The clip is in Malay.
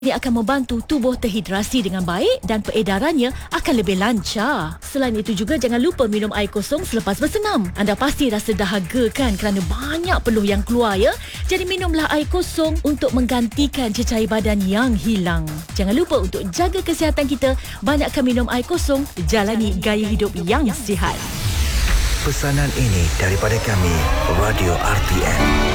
Ini akan membantu tubuh terhidrasi dengan baik dan peredarannya akan lebih lancar. Selain itu juga, jangan lupa minum air kosong selepas bersenam. Anda pasti rasa dahaga kan kerana banyak peluh yang keluar ya? Jadi minumlah air kosong untuk menggantikan cecair badan yang hilang. Jangan lupa untuk jaga kesihatan kita, banyakkan minum air kosong, jalani gaya hidup yang sihat. Pesanan ini daripada kami, Radio RTM.